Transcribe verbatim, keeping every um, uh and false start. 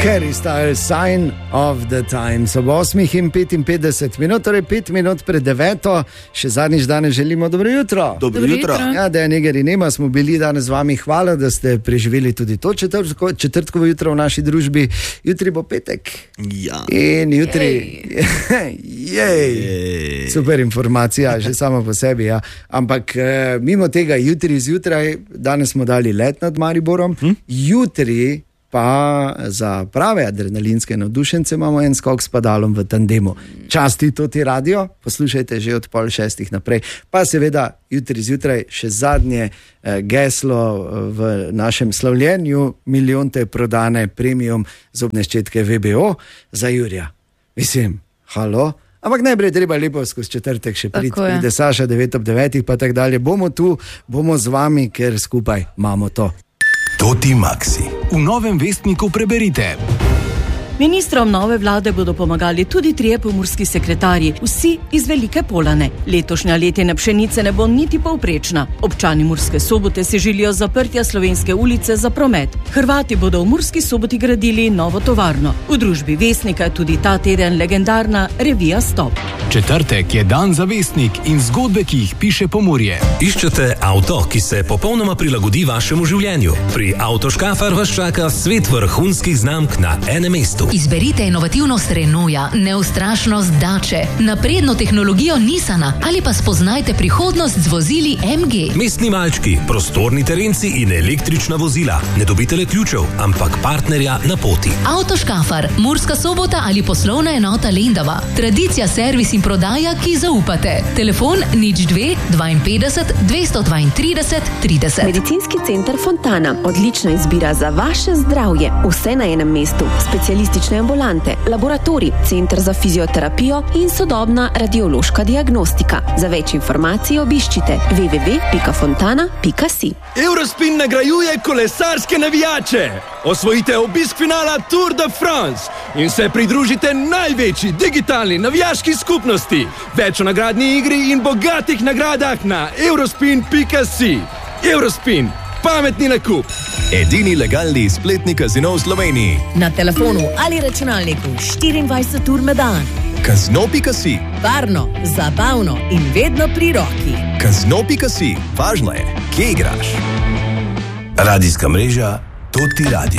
Harry Styles, Sign of the Times. Ob osmih in petinpetdeset minut, torej pet minut pred deveto, še zadnjič danes želimo dobro jutro. Dobro, dobro jutro. jutro. Ja, da je Neger in Ema, smo bili danes z vami. Hvala, da ste preživeli tudi to četrtko, četrtkovo jutro v naši družbi. Jutri bo petek. Ja. In jutri... Jej. Jej. Super informacija, že sama po sebi, ja. Ampak eh, mimo tega, jutri zjutraj, danes smo dali let nad Mariborom, hm? Jutri pa za prave adrenalinske navdušence imamo en skok s padalom v tandemu. Časti to ti radio, poslušajte že od pol šestih naprej. Pa seveda jutri zjutraj še zadnje eh, geslo v našem slavljenju, milijon te prodane premium zobne ščetke V B O za Jurija. Mislim, halo? Ampak najprej treba lepo skozi četrtek še priti, pride Saša devet ob devetih pa tak dalje. Bomo tu, bomo z vami, ker skupaj imamo to. Toti Maxi. V novem vestniku preberite. Ministrom nove vlade bodo pomagali tudi trije pomurski sekretarji, vsi iz Velike Polane. Letošnja letina pšenice ne bo niti povprečna. Občani Murske Sobote si želijo zaprtja Slovenske ulice za promet. Hrvati bodo v Murski Soboti gradili novo tovarno. V družbi Vestnika je tudi ta teden legendarna revija Stop. Četrtek je dan za Vestnik in zgodbe, ki jih piše Pomurje. Iščete avto, ki se popolnoma prilagodi vašemu življenju. Pri Avtoškafar vas čaka svet vrhunskih znamk na enem mestu. Izberite inovativnost Renaulta, neustrašnost Dače, napredno tehnologijo Nissana ali pa spoznajte prihodnost z vozili M G. Mestni malčki, prostorni terenci in električna vozila. Ne dobite le ključev, ampak partnerja na poti. Avtoškafar, Murska Sobota ali poslovna enota Lendava. Tradicija, servis in prodaja, ki zaupate. Telefon nič dve dvainpetdeset dvesto dvaintrideset trideset. Medicinski center Fontana. Odlična izbira za vaše zdravje. Vse na enem mestu. Specialisti ambulante, laboratorij, center za fizioterapijo in sodobna radiološka diagnostika. Za več informacij obiščite w w w pika fontana pika si. Eurospin nagrajuje kolesarske navijače. Osvojite obisk finala Tour de France in se pridružite največji digitalni navijaški skupnosti. Več o nagradni igri in bogatih nagradah na eurospin pika si. Eurospin. Pametni nakup. Edini legalni spletni kazino v Sloveniji. Na telefonu ali računalniku štiriindvajset ur na dan. Kazino pika si. Varno, zabavno in vedno pri roki. Kazino pika si. Važno je, kje igraš. Radijska mreža Toti Radio.